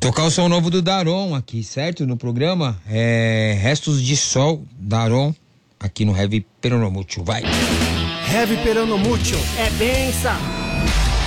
Tocar o som novo do Daron aqui, certo? No programa. Restos de Sol, Daron, aqui no Heavy Peronomútil. Vai! Heavy Peronomútil é benção.